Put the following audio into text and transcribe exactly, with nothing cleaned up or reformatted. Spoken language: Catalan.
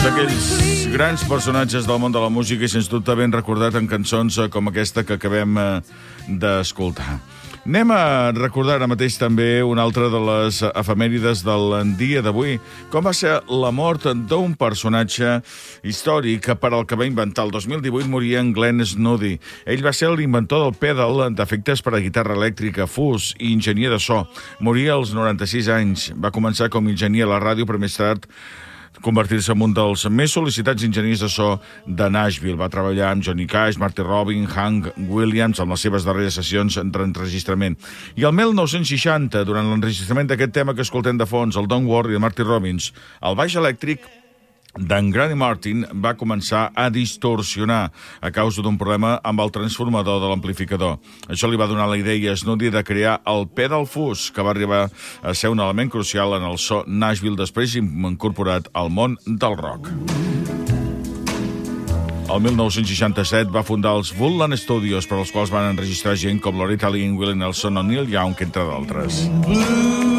D'aquells grans personatges del món de la música i sens dubte ben recordat en cançons com aquesta que acabem d'escoltar. Anem a recordar ara mateix també una altra de les efemèrides del dia d'avui, com va ser la mort d'un personatge històric que per al que va inventar el dos mil divuit moria en Glenn Snoddy. Ell va ser l'inventor del pedal d'efectes per a guitarra elèctrica, fus i enginyer de so. Moria als noranta-sis anys. Va començar com a enginyer a la ràdio, però més tard convertir-se en un dels més sol·licitats enginyers de so de Nashville. Va treballar amb Johnny Cash, Marty Robbins, Hank Williams, amb les seves darreres sessions d'enregistrament. I el mil nou-cents seixanta, durant l'enregistrament d'aquest tema que escoltem de fons, el Don't Worry de Marty Robbins, el baix elèctric d'en Grady Martin va començar a distorsionar a causa d'un problema amb el transformador de l'amplificador. Això li va donar la idea a Snoddy de crear el pedal fuzz, que va arribar a ser un element crucial en el so Nashville, després incorporat al món del rock. El mil nou-cents seixanta-set va fundar els Woodland Studios, per als quals van enregistrar gent com Loretta Lynn, Willie Nelson o Neil Young, entre d'altres.